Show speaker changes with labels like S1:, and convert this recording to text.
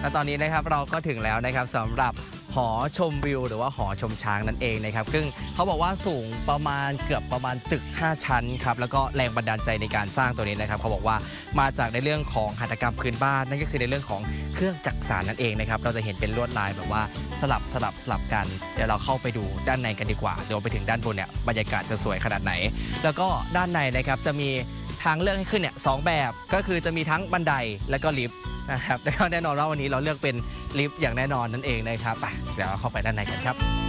S1: และตอนนี้นะครับเราก็ถึงแล้วนะครับสำหรับหอชมวิวหรือว่าหอชมช้างนั่นเองนะครับซึ่งเขาบอกว่าสูงประมาณเกือบประมาณตึก5ชั้นครับแล้วก็แรงบันดาลใจในการสร้างตัวนี้นะครับเขาบอกว่ามาจากในเรื่องของหัตถกรรมพื้นบ้านนั่นก็คือในเรื่องของเครื่องจักสานนั่นเองนะครับเราจะเห็นเป็นลวดลายแบบว่าสลับกันเดี๋ยวเราเข้าไปดูด้านในกันดีกว่าเดี๋ยวไปถึงด้านบนเนี่ยบรรยากาศจะสวยขนาดไหนแล้วก็ด้านในนะครับจะมีทางเลือกให้ขึ้นเนี่ย2แบบก็คือจะมีทั้งบันไดและก็ลิฟต์นะครับแล้วก็แน่นอนว่าวันนี้เราเลือกเป็นลิฟต์อย่างแน่นอนนั่นเองนะครับเดี๋ยวเราเข้าไปด้านในกันครับ